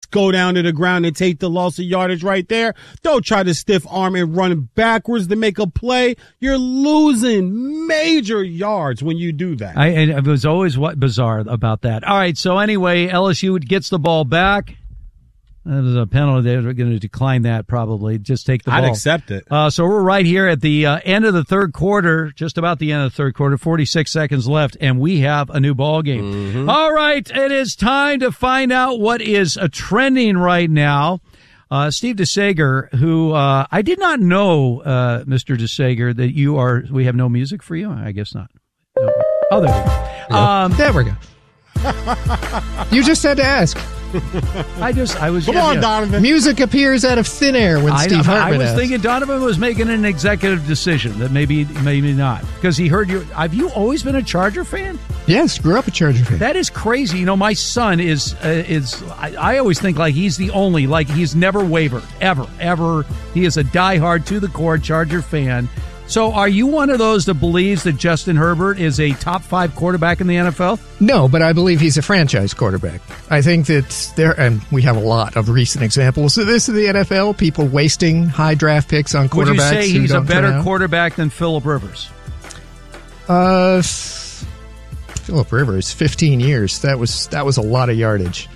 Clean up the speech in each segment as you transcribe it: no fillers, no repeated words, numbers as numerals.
go down to the ground and take the loss of yardage right there. Don't try to stiff arm and run backwards to make a play. You're losing major yards when you do that. And it was always bizarre about that. All right, so anyway, LSU gets the ball back. There's a penalty. They're going to decline that probably. Just take the ball. I'd accept it. So we're right here at the end of the third quarter, just about the end of the third quarter, 46 seconds left, and we have a new ball game. Mm-hmm. All right, it is time to find out what is trending right now. Steve DeSager, who I did not know, Mr. DeSager, that we have no music for you? I guess not. No. Oh, there we go. There we go. You just had to ask. Come on, Donovan. Music appears out of thin air when Steve Hartman I was thinking Donovan was making an executive decision that maybe not, because he heard you. Have you always been a Charger fan? Yes, grew up a Charger fan. That is crazy. You know, my son is. I always think like he's the only, like he's never wavered ever. He is a diehard to the core Charger fan. So are you one of those that believes that Justin Herbert is a top 5 quarterback in the NFL? No, but I believe he's a franchise quarterback. I think that and we have a lot of recent examples of this in the NFL, people wasting high draft picks on quarterbacks. Would you say he's a better quarterback than Phillip Rivers? Phillip Rivers, 15 years. That was a lot of yardage.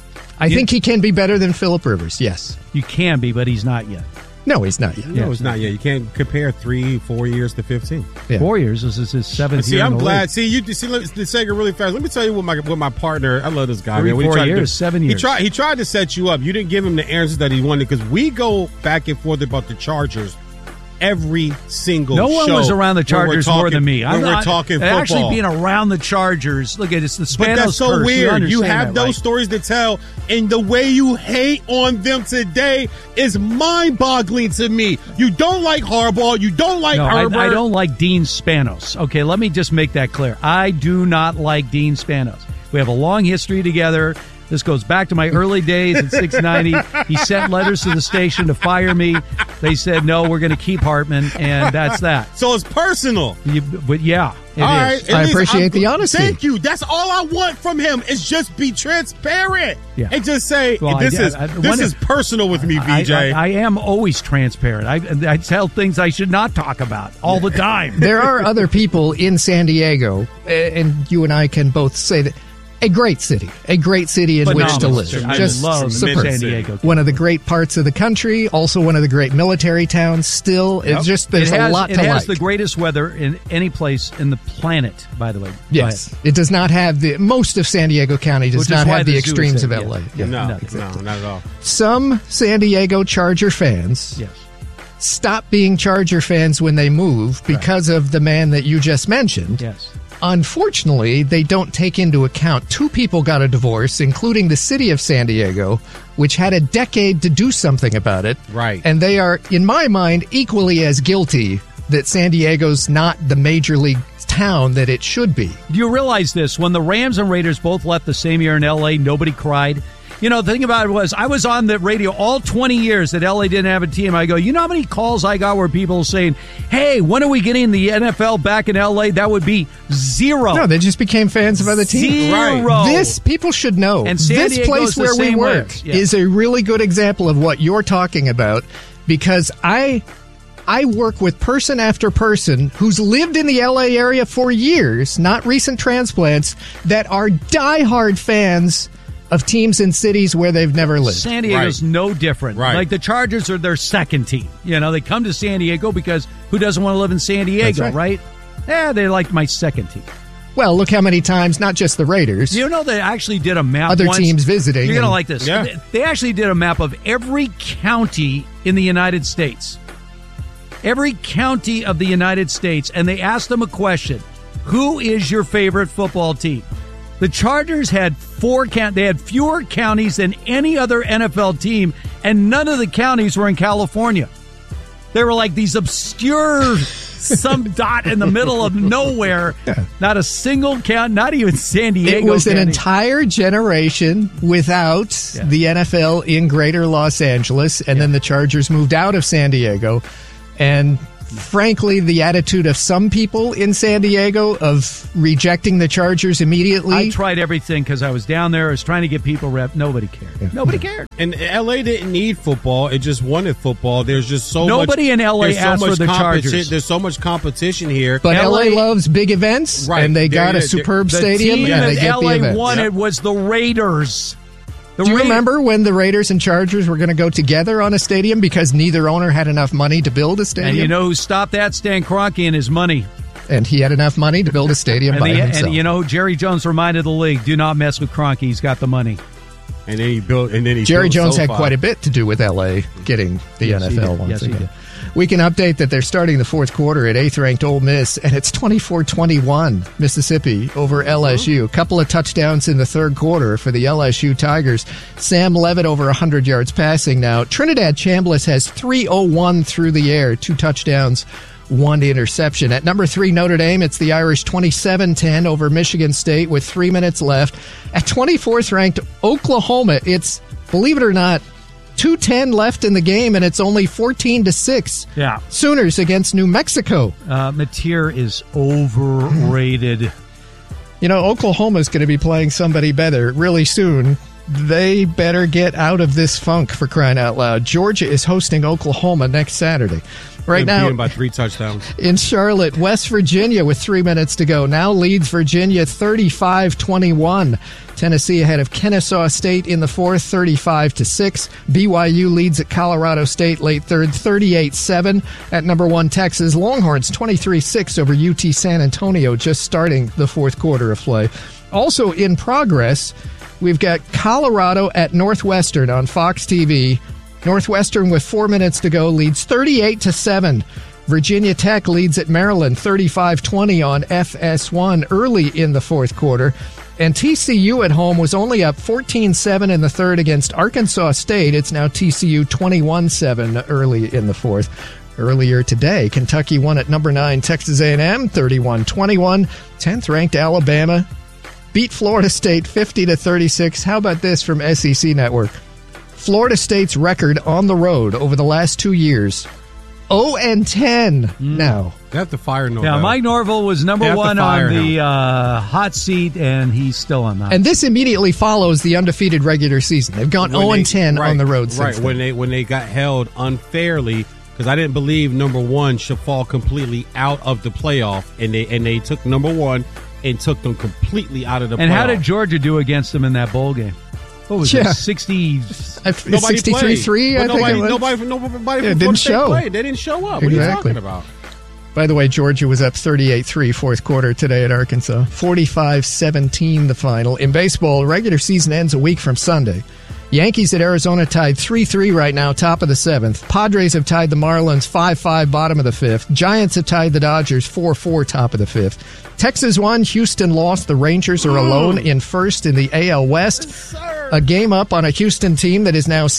I think he can be better than Phillip Rivers, yes. You can be, but he's not yet. No, he's not yet. No, he's not yet. You can't compare 3-4 years to 15. Yeah. 4 years. This is his 7th year. I'm glad. See, the Sega really fast. Let me tell you what my partner. I love this guy. 4 years, 7 years. He tried to set you up. You didn't give him the answers that he wanted, because we go back and forth about the Chargers every single show. No one was around the Chargers more than me. We're talking football. Actually being around the Chargers, look at it's the Spanos. But that's so curse. weird. You have that, those right? stories to tell, and the way you hate on them today is mind-boggling to me. You don't like Harbaugh. You don't like Herbert. I don't like Dean Spanos. Okay, let me just make that clear. I do not like Dean Spanos. We have a long history together. This goes back to my early days at 690. He sent letters to the station to fire me. They said, no, we're going to keep Hartman, and that's that. So it's personal. But yeah, it all is. Right, I appreciate the honesty. Thank you. That's all I want from him is just be transparent. Yeah. And just say, this is personal with me, VJ. I am always transparent. I tell things I should not talk about all the time. There are other people in San Diego, and you and I can both say that. A great city in which to live. Just love San Diego. One of the great parts of the country, also one of the great military towns. Still, it's just there's a lot to like. It has the greatest weather in any place in the planet, by the way. Yes, it does not have most of San Diego County does not have the extremes of LA. Yeah. No, not at all. Some San Diego Charger fans. Yes. Stop being Charger fans when they move because of the man that you just mentioned. Yes. Unfortunately, they don't take into account 2 people got a divorce, including the city of San Diego, which had a decade to do something about it. Right. And they are, in my mind, equally as guilty that San Diego's not the major league town that it should be. Do you realize this? When the Rams and Raiders both left the same year in L.A., nobody cried. You know, the thing about it was, I was on the radio all 20 years that LA didn't have a team. I go, you know how many calls I got where people saying, hey, when are we getting the NFL back in LA? That would be 0. No, they just became fans of other teams. 0. Right. This, people should know, and San this Diego's place where we work is a really good example of what you're talking about, because I work with person after person who's lived in the LA area for years, not recent transplants, that are diehard fans of teams in cities where they've never lived. San Diego's no different. Right. Like the Chargers are their second team. You know, they come to San Diego because who doesn't want to live in San Diego, right? Yeah, they're like my second team. Well, look how many times, not just the Raiders. You know, they actually did a map other once. Teams visiting. You're going to like this. Yeah. They actually did a map of every county in the United States. Every county of the United States. And they asked them a question. Who is your favorite football team? The Chargers had 4 counties. They had fewer counties than any other NFL team, and none of the counties were in California. They were like these obscure, some dot in the middle of nowhere. Yeah. Not a single count, not even San Diego. It was an entire generation without the NFL in Greater Los Angeles, and then the Chargers moved out of San Diego. And frankly, the attitude of some people in San Diego of rejecting the Chargers immediately. I tried everything because I was down there. I was trying to get people rep. Nobody cared. Yeah. Nobody cared. And LA didn't need football. It just wanted football. There's just so Nobody in LA asked for the Chargers. There's so much competition here. But LA loves big events, right? And they got a superb stadium. The team and they that get LA won it was the Raiders. Do you remember when the Raiders and Chargers were going to go together on a stadium because neither owner had enough money to build a stadium? And you know who stopped that? Stan Kroenke and his money. And he had enough money to build a stadium by himself. And you know, Jerry Jones reminded the league, do not mess with Kroenke. He's got the money. And then he built. Jerry Jones had quite a bit to do with LA getting the NFL once again. He did. We can update that they're starting the fourth quarter at 8th-ranked Ole Miss, and it's 24-21 Mississippi over LSU. A couple of touchdowns in the third quarter for the LSU Tigers. Sam Levitt over 100 yards passing now. Trinidad Chambliss has 301 through the air, 2 touchdowns, 1 interception. At number 3, Notre Dame, it's the Irish 27-10 over Michigan State with 3 minutes left. At 24th-ranked Oklahoma, it's, believe it or not, 2:10 left in the game, and it's only 14-6. Yeah. Sooners against New Mexico. Mateer is overrated. You know, Oklahoma's going to be playing somebody better really soon. They better get out of this funk, for crying out loud. Georgia is hosting Oklahoma next Saturday. Right now, by 3 touchdowns. In Charlotte, West Virginia with 3 minutes to go now leads Virginia 35-21. Tennessee ahead of Kennesaw State in the fourth, 35-6. BYU leads at Colorado State late third, 38-7. At number 1, Texas, Longhorns 23-6 over UT San Antonio, just starting the fourth quarter of play. Also in progress, we've got Colorado at Northwestern on Fox TV. Northwestern with 4 minutes to go leads 38-7. Virginia Tech leads at Maryland 35-20 on FS1 early in the fourth quarter. And TCU at home was only up 14-7 in the third against Arkansas State. It's now TCU 21-7 early in the fourth. Earlier today, Kentucky won at number 9 Texas A&M 31-21. 10th ranked Alabama beat Florida State 50-36. How about this from SEC Network? Florida State's record on the road over the last 2 years, 0-10 now. They have to fire Norvell. Yeah, Mike Norvell was number 1 on the hot seat, and he's still on that. And this immediately follows the undefeated regular season. They've gone 0-10 on the road since then. When they got held unfairly, because I didn't believe number 1 should fall completely out of the playoff, and they took number 1 and took them completely out of the playoff. And how did Georgia do against them in that bowl game? What was it? 63-3, I think it was. Nobody didn't show. They didn't show up. Exactly. What are you talking about? By the way, Georgia was up 38-3 fourth quarter today at Arkansas. 45-17 the final. In baseball, regular season ends a week from Sunday. Yankees at Arizona tied 3-3 right now, top of the 7th. Padres have tied the Marlins 5-5, bottom of the 5th. Giants have tied the Dodgers 4-4, top of the 5th. Texas won, Houston lost. The Rangers are alone in first in the AL West. A game up on a Houston team that is now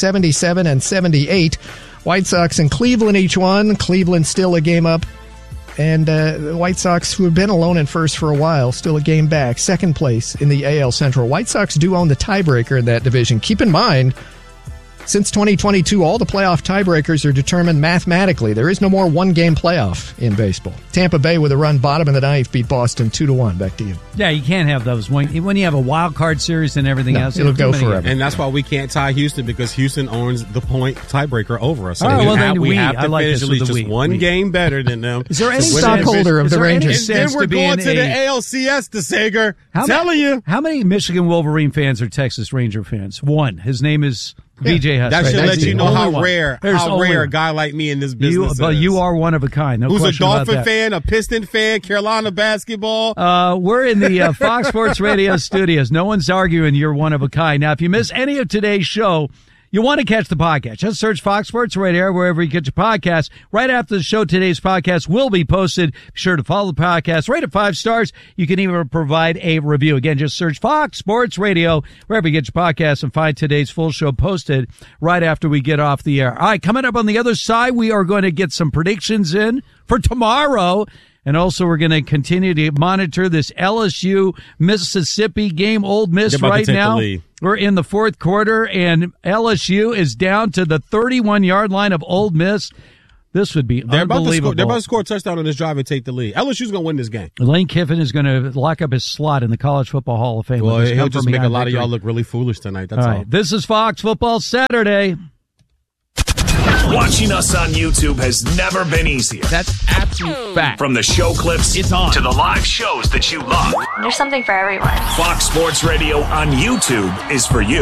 77-78. White Sox and Cleveland each won. Cleveland still a game up. And the White Sox, who have been alone in first for a while, still a game back. Second place in the AL Central. White Sox do own the tiebreaker in that division. Keep in mind, since 2022, all the playoff tiebreakers are determined mathematically. There is no more one-game playoff in baseball. Tampa Bay with a run bottom of the 9th beat Boston 2-1. Back to you. Yeah, you can't have those. When you have a wild card series and everything else, it'll go forever. And that's why we can't tie Houston, because Houston owns the point tiebreaker over us. So we have to finish at least just one game better than them. Is there any stockholder of the Rangers? And then we're going to the ALCS, DeSager. Telling you. How many Michigan Wolverine fans are Texas Ranger fans? One. His name is BJ Huss. That should let you know how rare a guy like me in this business is. But you are one of a kind. No Who's question a Dolphin about that. fan, a Piston fan, Carolina basketball. We're in the Fox Sports Radio studios. No one's arguing you're one of a kind. Now, if you miss any of today's show, you want to catch the podcast, just search Fox Sports Radio wherever you get your podcasts. Right after the show, today's podcast will be posted. Be sure to follow the podcast. Rate it 5 stars. You can even provide a review. Again, just search Fox Sports Radio wherever you get your podcasts and find today's full show posted right after we get off the air. All right, coming up on the other side, we are going to get some predictions in for tomorrow. And also, we're going to continue to monitor this LSU-Mississippi game. Ole Miss right now, we're in the fourth quarter, and LSU is down to the 31-yard line of Ole Miss. This would be unbelievable. They're about to score a touchdown on this drive and take the lead. LSU's going to win this game. Lane Kiffin is going to lock up his slot in the College Football Hall of Fame. Well, he'll just make a lot of y'all look really foolish tonight. That's all. This is Fox Football Saturday. Watching us on YouTube has never been easier. That's absolute fact. From the show clips it's on to the live shows that you love. There's something for everyone. Fox Sports Radio on YouTube is for you.